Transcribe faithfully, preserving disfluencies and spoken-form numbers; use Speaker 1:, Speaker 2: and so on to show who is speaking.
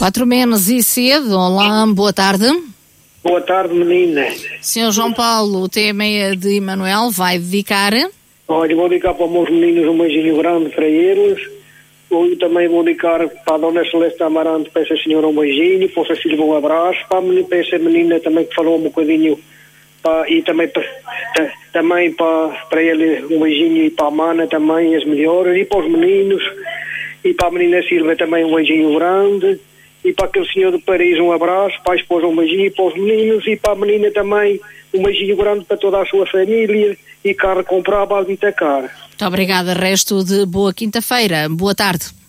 Speaker 1: Quatro menos e cedo. Olá, boa tarde.
Speaker 2: Boa tarde, menina.
Speaker 1: senhor João Paulo, o tema é de Emanuel, vai dedicar?
Speaker 2: Olha, vou dedicar para os meus meninos um beijinho grande para eles. Eu também vou dedicar para a Dona Celeste Amarante, para essa senhora um beijinho, para o seu filho um abraço, para, a menina, para essa menina também que falou um bocadinho, para, e também, para, também para, para ele um beijinho, e para a Mana também as melhoras, e para os meninos, e para a menina Silvia também um beijinho grande, e para aquele senhor de Paris um abraço, para a esposa um beijinho, e para os meninos, e para a menina também um beijinho grande para toda a sua família, e carro comprar, base de cara.
Speaker 1: Muito obrigada, resto de boa quinta-feira, boa tarde.